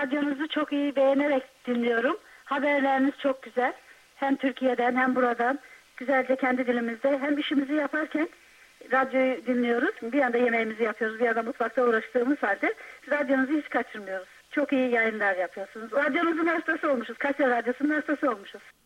radyonuzu çok iyi beğenerek dinliyorum. Haberleriniz çok güzel. Hem Türkiye'den hem buradan. Güzelce kendi dilimizde. Hem işimizi yaparken radyoyu dinliyoruz. Bir yanda yemeğimizi yapıyoruz. Bir yanda mutfakta uğraştığımız halde radyonuzu hiç kaçırmıyoruz. Çok iyi yayınlar yapıyorsunuz. Radyonuzun hastası olmuşuz. Kayseri Radyosu'nun hastası olmuşuz.